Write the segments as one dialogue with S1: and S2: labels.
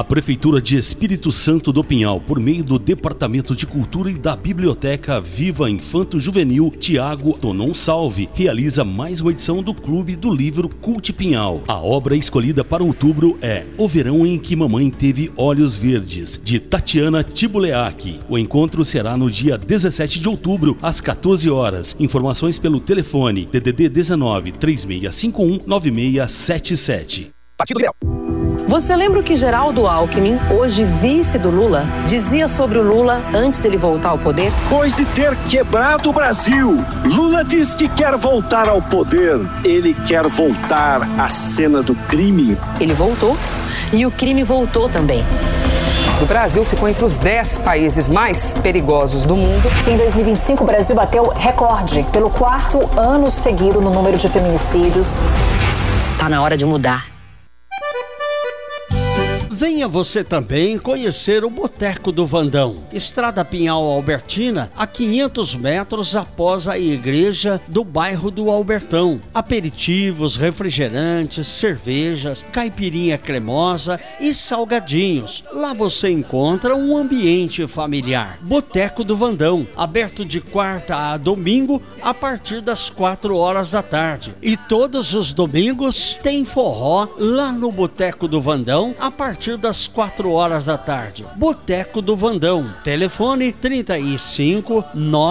S1: Prefeitura de Espírito Santo do Pinhal, por meio do Departamento de Cultura e da Biblioteca Viva Infanto Juvenil Tiago Tonon Salve, realiza mais uma edição do Clube do Livro Cult Pinhal. A obra escolhida para outubro é O Verão em que Mamãe Teve Olhos Verdes, de Tatiana Tibuleac. O encontro será no dia 17 de outubro, às 14 horas. Informações pelo telefone DDD 19 3651 9677.
S2: Partido Liberal.
S3: Você lembra o que Geraldo Alckmin, hoje vice do Lula, dizia sobre o Lula antes dele voltar ao poder?
S4: Depois de ter quebrado o Brasil, Lula diz que quer voltar ao poder. Ele quer voltar à cena do crime.
S3: Ele voltou e o crime voltou também.
S5: O Brasil ficou entre os 10 países mais perigosos do mundo.
S6: Em 2025, o Brasil bateu recorde pelo 4º ano seguido no número de feminicídios.
S3: Tá na hora de mudar.
S7: Venha você também conhecer o Boteco do Vandão, Estrada Pinhal Albertina, a 500 metros após a igreja do bairro do Albertão. Aperitivos, refrigerantes, cervejas, caipirinha cremosa e salgadinhos. Lá você encontra um ambiente familiar. Boteco do Vandão, aberto de quarta a domingo a partir das 4 horas da tarde. E todos os domingos tem forró lá no Boteco do Vandão a partir das 4 horas da tarde. Boteco do Vandão. Telefone 35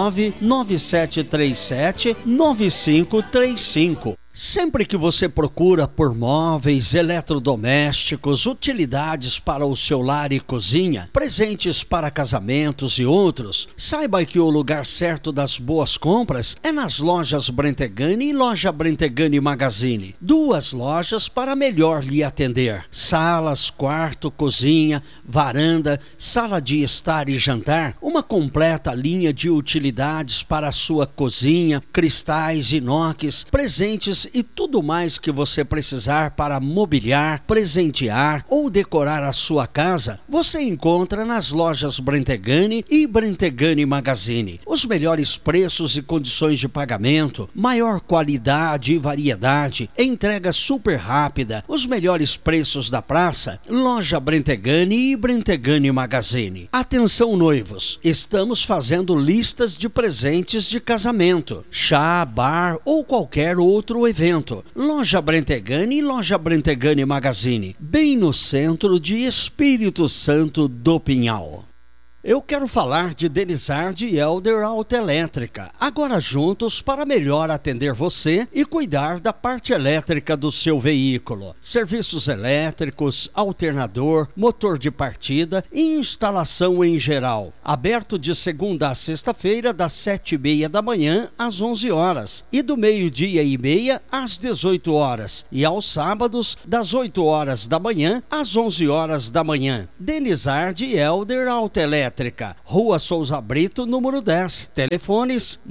S7: 99737 9535. Sempre que você procura por móveis, eletrodomésticos, utilidades para o seu lar e cozinha, presentes para casamentos e outros, saiba que o lugar certo das boas compras é nas lojas Brentegani e loja Brentegani Magazine. 2 lojas para melhor lhe atender. Salas, quarto, cozinha, varanda, sala de estar e jantar, uma completa linha de utilidades para a sua cozinha, cristais, inox, presentes e tudo mais que você precisar para mobiliar, presentear ou decorar a sua casa, você encontra nas lojas Brentegani e Brentegani Magazine. Os melhores preços e condições de pagamento, maior qualidade e variedade, entrega super rápida, os melhores preços da praça, loja Brentegani e Brentegani Magazine. Atenção noivos, estamos fazendo listas de presentes de casamento, chá, bar ou qualquer outro evento. Loja Brentegani e loja Brentegani Magazine, bem no centro de Espírito Santo do Pinhal. Eu quero falar de Denizard e Elder Autoelétrica, agora juntos para melhor atender você e cuidar da parte elétrica do seu veículo. Serviços elétricos, alternador, motor de partida e instalação em geral. Aberto de segunda a sexta-feira, das 7h30 da manhã às 11 horas e do 12h30 às 18 horas e aos sábados, das 8 horas da manhã às 11 horas da manhã. Denizard e Elder Autoelétrica, Rua Souza Brito, número 10. Telefones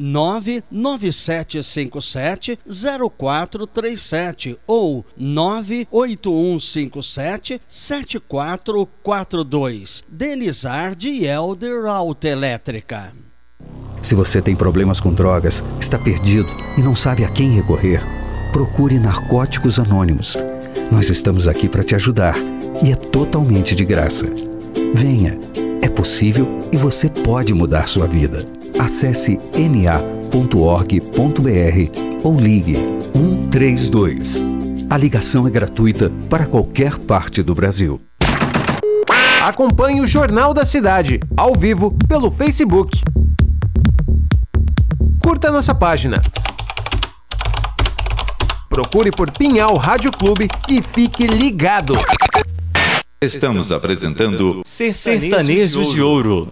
S7: 99757-0437 ou 98157-7442. Denizard e Elder Autoelétrica.
S8: Se você tem problemas com drogas, está perdido e não sabe a quem recorrer, procure Narcóticos Anônimos. Nós estamos aqui para te ajudar e é totalmente de graça. Venha. É possível e você pode mudar sua vida. Acesse na.org.br ou ligue 132. A ligação é gratuita para qualquer parte do Brasil.
S2: Acompanhe o Jornal da Cidade, ao vivo, pelo Facebook. Curta nossa página. Procure por Pinhal Rádio Clube e fique ligado.
S9: Estamos apresentando Sertanejo de Ouro.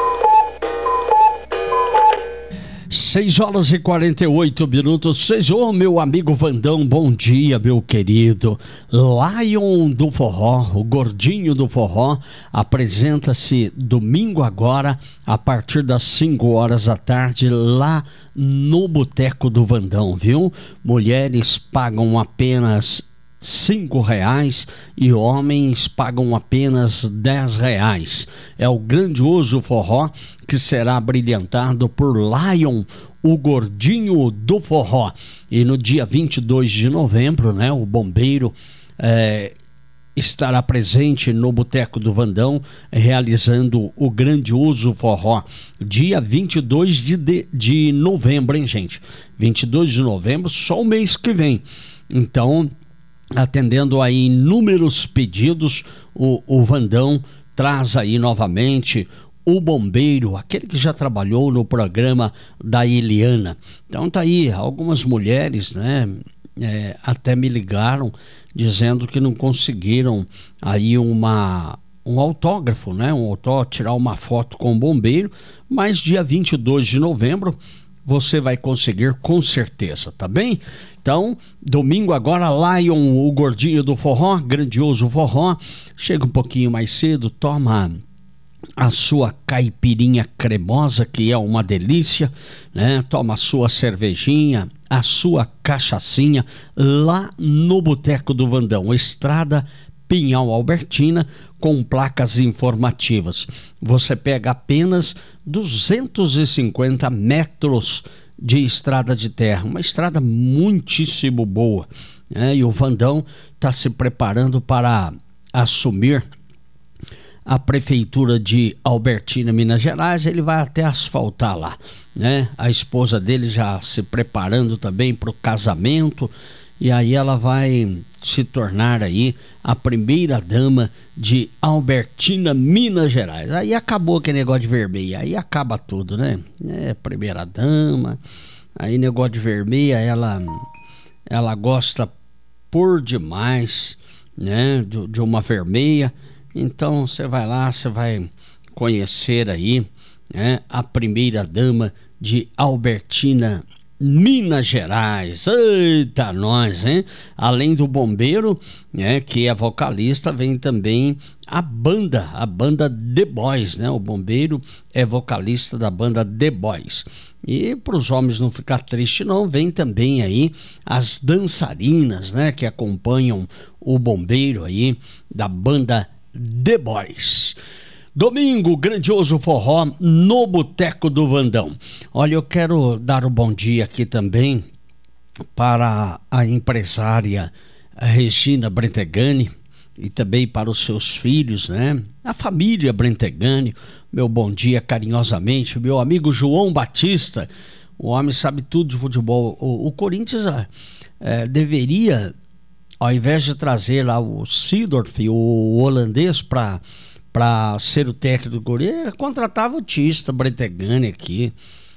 S7: 6h48. Ô, meu amigo Vandão, bom dia, meu querido. Lion do Forró, o gordinho do forró, apresenta-se domingo agora, a partir das 5 horas da tarde, lá no Boteco do Vandão, viu? Mulheres pagam apenas R$5 e homens pagam apenas R$10. É o grandioso forró que será brilhantado por Lion, o gordinho do forró. E no dia 22 de novembro, né, o bombeiro estará presente no Boteco do Vandão, realizando o grandioso forró, dia 22 de novembro, hein, gente? 22 de novembro, só o mês que vem. Então, atendendo aí inúmeros pedidos, o Vandão traz aí novamente o bombeiro, aquele que já trabalhou no programa da Eliana. Então tá aí, algumas mulheres, né, até me ligaram dizendo que não conseguiram aí um autógrafo, né, tirar uma foto com o bombeiro, mas dia 22 de novembro você vai conseguir com certeza, tá bem? Então, domingo agora, Lion, o gordinho do forró, grandioso forró, chega um pouquinho mais cedo, toma a sua caipirinha cremosa, que é uma delícia, né? Toma a sua cervejinha, a sua cachaçinha, lá no Boteco do Vandão, Estrada Pinhal Albertina, com placas informativas. Você pega apenas 250 metros de estrada de terra, uma estrada muitíssimo boa, né? E o Vandão está se preparando para assumir a prefeitura de Albertina, Minas Gerais. Ele vai até asfaltar lá, né? A esposa dele já se preparando também para o casamento, e aí ela vai se tornar aí a primeira dama de Albertina, Minas Gerais. Aí acabou aquele negócio de vermelha, aí acaba tudo, né? Primeira dama, aí negócio de vermelha, ela gosta por demais, né? De uma vermelha. Então você vai lá, você vai conhecer aí, né, a primeira dama de Albertina, Minas Gerais. Eita, nós, hein? Além do bombeiro, né, que é vocalista, vem também a banda The Boys, né? O bombeiro é vocalista da banda The Boys. E para os homens não ficar triste não, vem também aí as dançarinas, né, que acompanham o bombeiro aí da banda The Boys. Domingo, grandioso forró no Boteco do Vandão. Olha, eu quero dar o bom dia aqui também para a empresária Regina Brentegani e também para os seus filhos, né? A família Brentegani. Meu bom dia carinhosamente, meu amigo João Batista. O homem sabe tudo de futebol. O Corinthians deveria, ao invés de trazer lá o Seedorf, o holandês, para ser o técnico do Corinthians, contratava o Tista Brentegani aqui.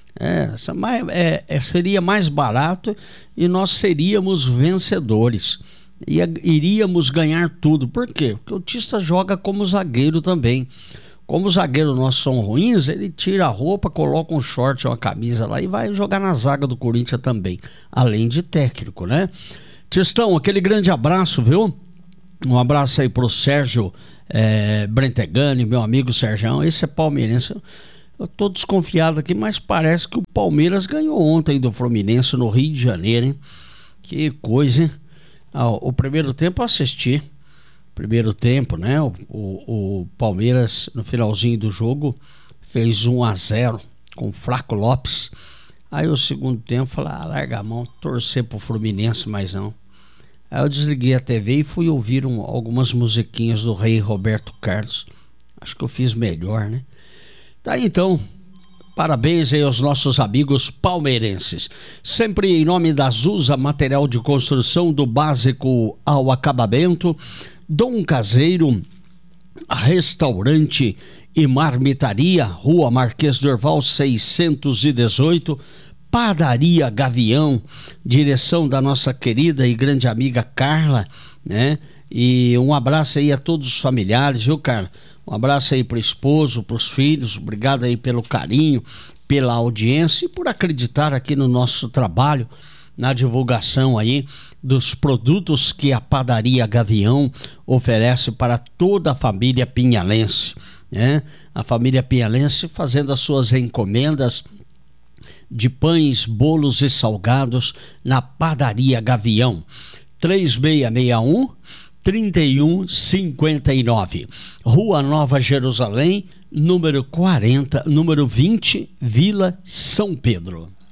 S7: Seria mais barato e nós seríamos vencedores. Iríamos ganhar tudo. Por quê? Porque o Tista joga como zagueiro também. Como os zagueiros nossos são ruins, ele tira a roupa, coloca um short, uma camisa lá e vai jogar na zaga do Corinthians também. Além de técnico, né? Tistão, aquele grande abraço, viu? Um abraço aí pro Sérgio Brentegani, meu amigo Sérgio. Esse é palmeirense. Eu tô desconfiado aqui, mas parece que o Palmeiras ganhou ontem do Fluminense no Rio de Janeiro, hein? Que coisa, hein? O primeiro tempo eu assisti. Primeiro tempo, né? O Palmeiras, no finalzinho do jogo, fez 1-0 com o Flaco Lopes. Aí o segundo tempo, falei, larga a mão, torcer pro Fluminense, mas não. Aí eu desliguei a TV e fui ouvir algumas musiquinhas do Rei Roberto Carlos. Acho que eu fiz melhor, né? Tá, então, parabéns aí aos nossos amigos palmeirenses. Sempre em nome da Zusa, material de construção do básico ao acabamento. Dom Caseiro, restaurante e marmitaria, Rua Marquês do Herval 618, Padaria Gavião, direção da nossa querida e grande amiga Carla, né? E um abraço aí a todos os familiares, viu, Carla? Um abraço aí pro esposo, pros filhos, obrigado aí pelo carinho, pela audiência e por acreditar aqui no nosso trabalho, na divulgação aí dos produtos que a Padaria Gavião oferece para toda a família pinhalense, né? A família pinhalense fazendo as suas encomendas de pães, bolos e salgados na Padaria Gavião. 3661-3159, Rua Nova Jerusalém, número 20, Vila São Pedro.